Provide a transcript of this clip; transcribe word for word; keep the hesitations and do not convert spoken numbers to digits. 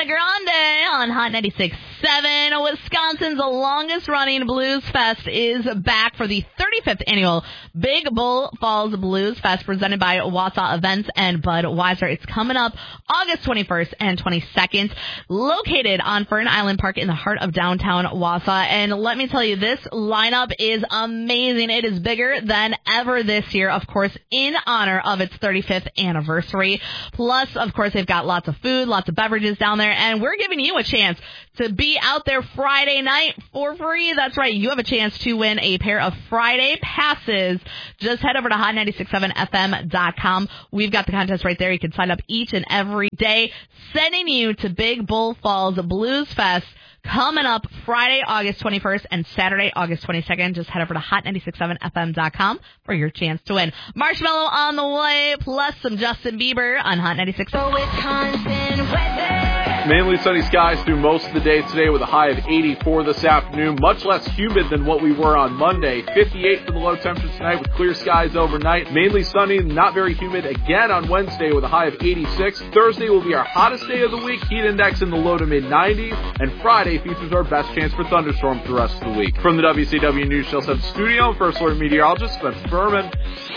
Grande on Hot ninety-six point seven. Wisconsin's longest-running Blues Fest is back for the thirty-fifth annual Big Bull Falls Blues Fest presented by Wausau Events and Budweiser. It's coming up August twenty-first and twenty-second, located on Fern Island Park in the heart of downtown Wausau. And let me tell you, this lineup is amazing. It is bigger than ever this year, of course, in honor of its thirty-fifth anniversary. Plus, of course, they've got lots of food, lots of beverages down there, and we're giving you a chance to be out there Friday night for free. That's right. You have a chance to win a pair of Friday passes. Just head over to hot nine six seven f m dot com. We've got the contest right there. You can sign up each and every day, sending you to Big Bull Falls Blues Fest coming up Friday, August twenty-first and Saturday, August twenty-second. Just head over to hot nine six seven f m dot com for your chance to win. Marshmallow on the way, plus some Justin Bieber on Hot ninety-six. So Wisconsin weather. Mainly sunny skies through most of the day today with a high of eighty-four this afternoon. Much less humid than what we were on Monday. fifty-eight for the low temperature tonight with clear skies overnight. Mainly sunny, not very humid again on Wednesday with a high of eighty-six. Thursday will be our hottest day of the week. Heat index in the low to mid nineties. And Friday features our best chance for thunderstorms the rest of the week. From the W C W News Show seven studio, First Alert meteorologist Spencer Berman.